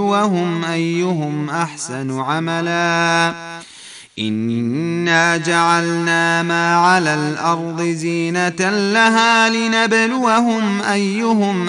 لنبلوهم أيهم أحسن عملا إنا جعلنا ما على الأرض زينة لها لنبلوهم أيهم